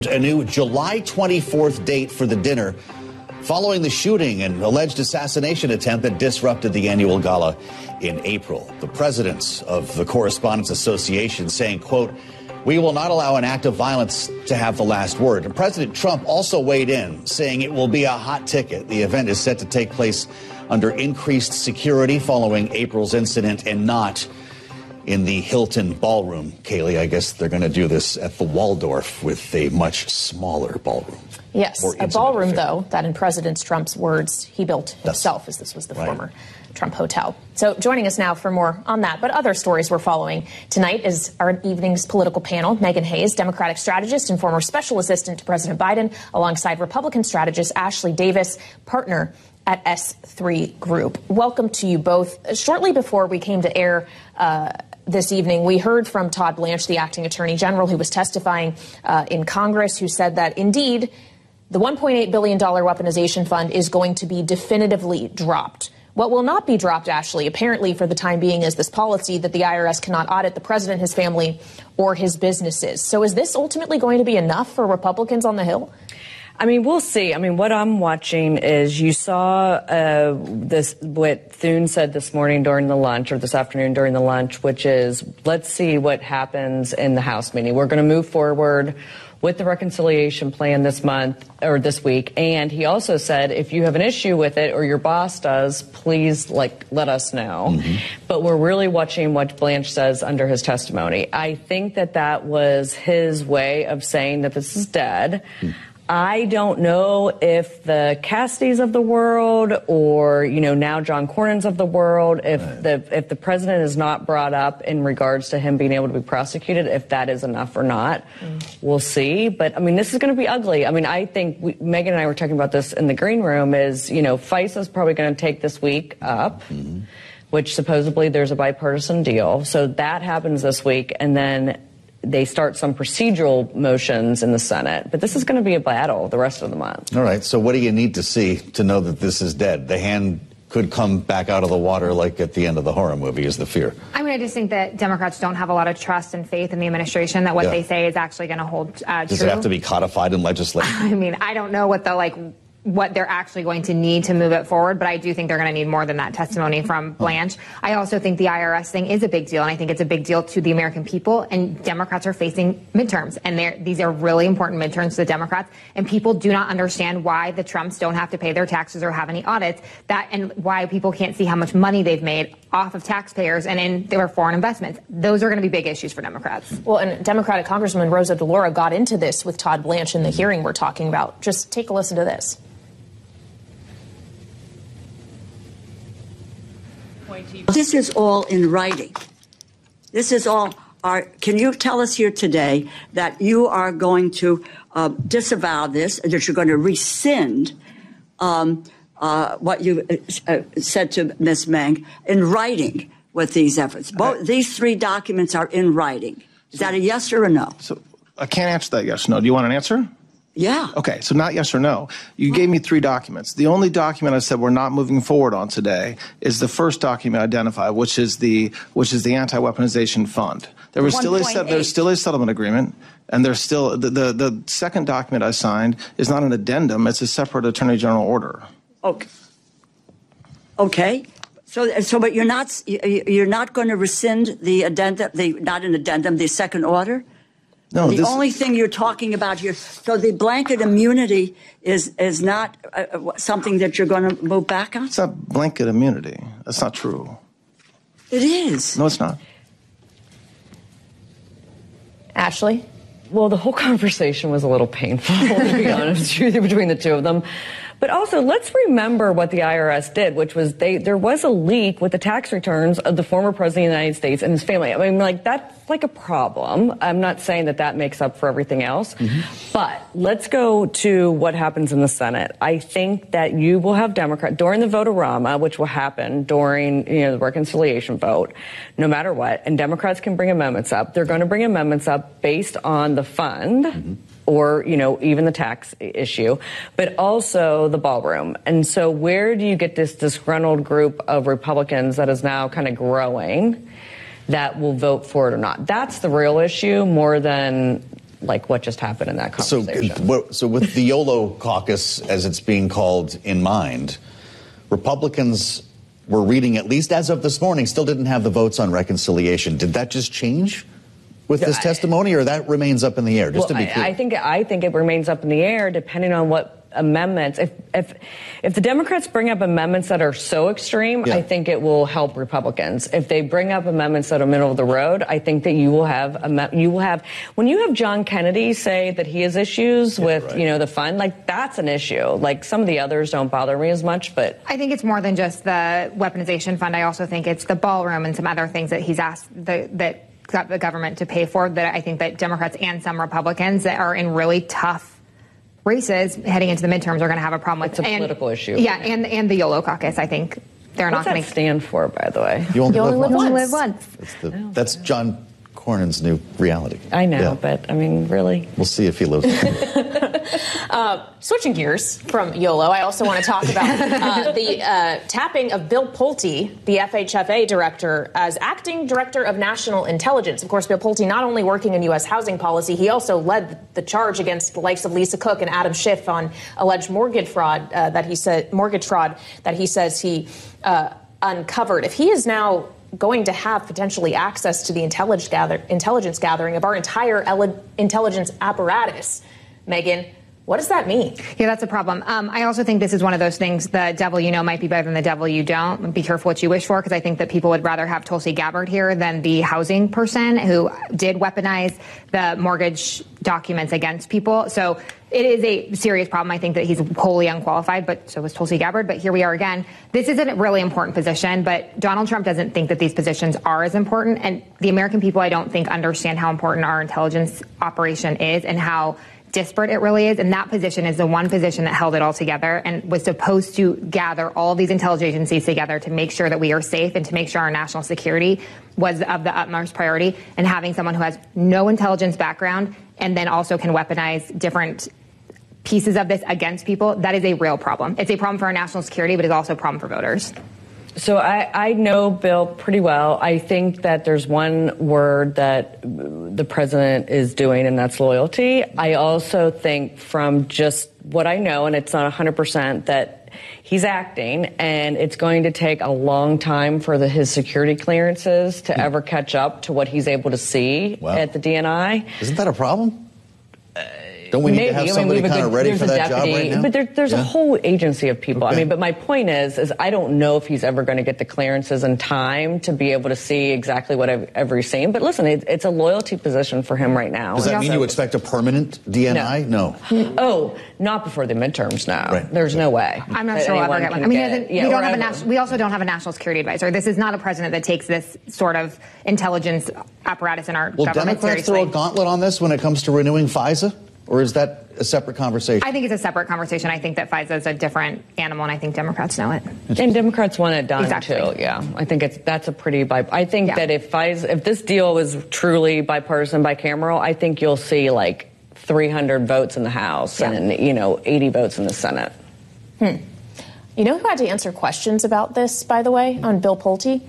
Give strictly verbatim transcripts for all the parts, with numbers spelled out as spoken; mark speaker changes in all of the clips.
Speaker 1: A new July twenty-fourth date for the dinner following the shooting and alleged assassination attempt that disrupted the annual gala in April. The president of the Correspondents Association saying, quote, "We will not allow an act of violence to have the last word." And President Trump also weighed in, saying it will be a hot ticket. The event is set to take place under increased security following April's incident and not in the Hilton ballroom. Kaylee, I guess they're going to do this at the Waldorf with a much smaller ballroom.
Speaker 2: Yes, a ballroom, affair. though, that in President Trump's words, he built himself, as this was the right. former Trump hotel. So joining us now for more on that, but other stories we're following tonight is our evening's political panel. Meghan Hayes, Democratic strategist and former special assistant to President Biden, alongside Republican strategist Ashley Davis, partner at S three Group. Welcome to you both. Shortly before we came to air uh, this evening, we heard from Todd Blanche, the acting attorney general, who was testifying uh, in Congress, who said that indeed the one point eight billion dollars weaponization fund is going to be definitively dropped. What will not be dropped, Ashley, apparently for the time being, is this policy that the I R S cannot audit the president, his family, or his businesses. So is this ultimately going to be enough for Republicans on the Hill?
Speaker 3: I mean, we'll see. I mean, what I'm watching is you saw uh, this, what Thune said this morning during the lunch, or this afternoon during the lunch, which is, let's see what happens in the House meeting. We're going to move forward with the reconciliation plan this month or this week. And he also said, if you have an issue with it or your boss does, please like let us know. Mm-hmm. But we're really watching what Blanche says under his testimony. I think that that was his way of saying that this is dead. Mm. I don't know if the Cassidys of the world or, you know, now John Cornyn's of the world, if right. the if the president is not brought up in regards to him being able to be prosecuted, if that is enough or not, mm. we'll see. But, I mean, this is going to be ugly. I mean, I think we, Meghan and I were talking about this in the green room is, you know, FISA is probably going to take this week up, mm-hmm. which supposedly there's a bipartisan deal. So that happens this week. And then they start some procedural motions in the Senate. But this is going to be a battle the rest of the month.
Speaker 1: All right. So what do you need to see to know that this is dead? The hand could come back out of the water like at the end of the horror movie is the fear.
Speaker 4: I mean, I just think that Democrats don't have a lot of trust and faith in the administration that what yeah. they say is actually going to hold uh,
Speaker 1: Does
Speaker 4: true.
Speaker 1: It have to be codified in legislation?
Speaker 4: I mean, I don't know what the, like, what they're actually going to need to move it forward, but I do think they're going to need more than that testimony from Blanche. I also think the I R S thing is a big deal, and I think it's a big deal to the American people, and Democrats are facing midterms, and these are really important midterms to the Democrats, and people do not understand why the Trumps don't have to pay their taxes or have any audits, that, and why people can't see how much money they've made off of taxpayers and in their foreign investments. Those are going to be big issues for Democrats.
Speaker 2: Well, and Democratic Congresswoman Rosa DeLauro got into this with Todd Blanche in the hearing we're talking about. Just take a listen to this.
Speaker 5: This is all in writing. This is all. Are, can you tell us here today that you are going to uh, disavow this, that you're going to rescind um, uh, what you uh, said to Miz Meng in writing with these efforts? Both, these three documents are in writing. Is so, that a yes or a no?
Speaker 6: So I can't answer that yes or no. Do you want an answer?
Speaker 5: Yeah.
Speaker 6: Okay, so not yes or no. You gave me three documents. The only document I said we're not moving forward on today is the first document identified, which is the which is the anti-weaponization fund. There was still a there's still a settlement agreement, and there's still the, the the second document I signed is not an addendum; it's a separate Attorney General order.
Speaker 5: Okay. Okay. So, so, but you're not you're not going to rescind the addendum, the not an addendum, the second order.
Speaker 6: No,
Speaker 5: the
Speaker 6: this,
Speaker 5: only thing you're talking about here, so the blanket immunity is is not uh, something that you're going to move back on?
Speaker 6: It's not blanket immunity. That's not true.
Speaker 5: It is.
Speaker 6: No, it's not.
Speaker 2: Ashley?
Speaker 3: Well, the whole conversation was a little painful, to be honest with you, between the two of them. But also, let's remember what the I R S did, which was they there was a leak with the tax returns of the former president of the United States and his family. I mean, like, that's like a problem. I'm not saying that that makes up for everything else. Mm-hmm. But let's go to what happens in the Senate. I think that you will have Democrats during the vote-a-rama, which will happen during, you know, the reconciliation vote, no matter what. And Democrats can bring amendments up. They're going to bring amendments up based on the fund. Mm-hmm. Or, you know, even the tax issue, but also the ballroom. And so where do you get this disgruntled group of Republicans that is now kind of growing that will vote for it or not? That's the real issue more than like what just happened in that conversation.
Speaker 1: So, so with the YOLO caucus, as it's being called, in mind, Republicans were reading, at least as of this morning, still didn't have the votes on reconciliation. Did that just change with this I, testimony, or that remains up in the air? Just
Speaker 3: well,
Speaker 1: to be clear,
Speaker 3: I, I think I think it remains up in the air, depending on what amendments. If if if the Democrats bring up amendments that are so extreme, yeah. I think it will help Republicans. If they bring up amendments that are middle of the road, I think that you will have you will have when you have John Kennedy say that he has issues yeah, with right. you know the fund, like that's an issue. Like some of the others don't bother me as much, but
Speaker 4: I think it's more than just the weaponization fund. I also think it's the ballroom and some other things that he's asked the, that got the government to pay for. That I think that Democrats and some Republicans that are in really tough races heading into the midterms are going to have a problem with.
Speaker 3: It's a and, political issue.
Speaker 4: Yeah, and and the YOLO caucus, I think they're
Speaker 3: What's
Speaker 4: not going
Speaker 3: to stand for, by the way.
Speaker 1: You only,
Speaker 2: you only
Speaker 1: live,
Speaker 2: live
Speaker 1: once.
Speaker 2: once.
Speaker 1: That's, the, that's John Cornyn's new reality.
Speaker 3: I know,
Speaker 1: yeah.
Speaker 3: but I mean, really.
Speaker 1: We'll see if he lives.
Speaker 2: uh, switching gears from YOLO, I also want to talk about uh, the uh, tapping of Bill Pulte, the F H F A director, as acting director of national intelligence. Of course, Bill Pulte not only working in U S housing policy, he also led the charge against the likes of Lisa Cook and Adam Schiff on alleged mortgage fraud uh, that he said mortgage fraud that he says he uh, uncovered. If he is now going to have potentially access to the intelligence, gather, intelligence gathering of our entire ele- intelligence apparatus, Megan, what does that mean?
Speaker 4: Yeah, that's a problem. Um, I also think this is one of those things, the devil you know might be better than the devil you don't. Be careful what you wish for, because I think that people would rather have Tulsi Gabbard here than the housing person who did weaponize the mortgage documents against people. So it is a serious problem. I think that he's wholly unqualified, but so was Tulsi Gabbard. But here we are again. This is a really important position, but Donald Trump doesn't think that these positions are as important. And the American people, I don't think, understand how important our intelligence operation is and how disparate it really is. And that position is the one position that held it all together and was supposed to gather all of these intelligence agencies together to make sure that we are safe and to make sure our national security was of the utmost priority. And having someone who has no intelligence background and then also can weaponize different pieces of this against people, that is a real problem. It's a problem for our national security, but it's also a problem for voters.
Speaker 3: So I, I know Bill pretty well. I think that there's one word that the president is doing, and that's loyalty. I also think from just what I know, and it's not one hundred percent, that he's acting, and it's going to take a long time for the, his security clearances to ever catch up to what he's able to see wow. at the D N I.
Speaker 1: Isn't that a problem? Uh, Don't we need
Speaker 3: Maybe.
Speaker 1: to have somebody I mean, kind of ready for that
Speaker 3: deputy,
Speaker 1: job right now?
Speaker 3: But there, there's yeah. a whole agency of people.
Speaker 1: Okay.
Speaker 3: I mean, but my point is, is I don't know if he's ever going to get the clearances in time to be able to see exactly what I've ever seen. But listen, it, it's a loyalty position for him right now.
Speaker 1: Does that mean you expect a permanent D N I? No.
Speaker 3: no. Oh, not before the midterms now.
Speaker 1: Right.
Speaker 3: There's no way.
Speaker 4: I'm not sure we'll ever get one. I mean,
Speaker 3: get,
Speaker 4: we,
Speaker 3: yeah,
Speaker 4: don't have a national, we also don't have a national security advisor. This is not a president that takes this sort of intelligence apparatus in our
Speaker 1: Will
Speaker 4: government
Speaker 1: Democrats
Speaker 4: seriously.
Speaker 1: throw a gauntlet on this when it comes to renewing FISA? Or is that a separate conversation?
Speaker 4: I think it's a separate conversation. I think that FISA is a different animal, and I think Democrats know it.
Speaker 3: And Democrats want it done
Speaker 4: exactly.
Speaker 3: too. Yeah, I think it's that's a pretty. Bi- I think
Speaker 4: yeah.
Speaker 3: that if FISA, if this deal was truly bipartisan, bicameral, I think you'll see like three hundred votes in the House yeah. and you know eighty votes in the Senate.
Speaker 2: Hmm. You know who had to answer questions about this, by the way, on Bill Pulte?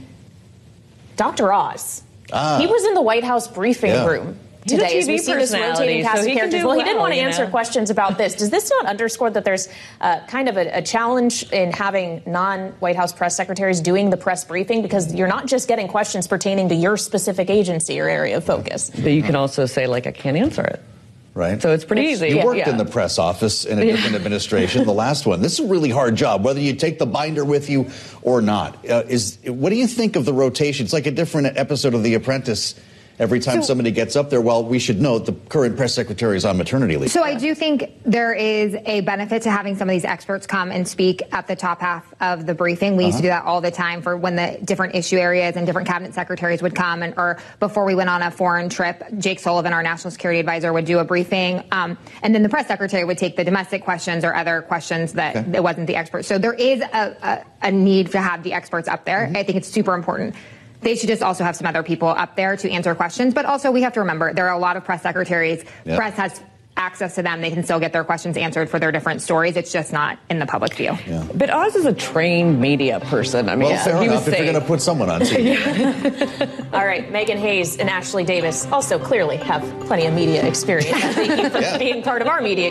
Speaker 2: Doctor Oz. Ah. He was in the White House briefing yeah. room today as we see this rotating cast
Speaker 3: so
Speaker 2: of characters. Well, he didn't
Speaker 3: well,
Speaker 2: want to answer know? questions about this. Does this not underscore that there's uh, kind of a, a challenge in having non-White House press secretaries doing the press briefing, because you're not just getting questions pertaining to your specific agency or area of focus?
Speaker 3: But you can also say, like, I can't answer it.
Speaker 1: Right.
Speaker 3: So it's pretty easy.
Speaker 1: You
Speaker 3: yeah,
Speaker 1: worked
Speaker 3: yeah.
Speaker 1: in the press office in a different administration, the last one. This is a really hard job, whether you take the binder with you or not. Uh, is what do you think of the rotation? It's like a different episode of The Apprentice every time so, somebody gets up there. Well, we should note the current press secretary is on maternity leave.
Speaker 4: So I do think there is a benefit to having some of these experts come and speak at the top half of the briefing. We uh-huh. used to do that all the time for when the different issue areas and different cabinet secretaries would come, and or before we went on a foreign trip, Jake Sullivan, our national security advisor, would do a briefing. Um, and then the press secretary would take the domestic questions or other questions that okay. it wasn't the expert. So there is a, a, a need to have the experts up there. Mm-hmm. I think it's super important. They should just also have some other people up there to answer questions. But also we have to remember there are a lot of press secretaries. Yep. Press has access to them. They can still get their questions answered for their different stories. It's just not in the public view.
Speaker 3: Yeah. But Oz is a trained media person. I mean,
Speaker 1: well, fair
Speaker 3: he
Speaker 1: enough
Speaker 3: was
Speaker 1: if you're going to put someone on T
Speaker 2: V. All right, Megan Hayes and Ashley Davis also clearly have plenty of media experience. Thank you for yeah. being part of our media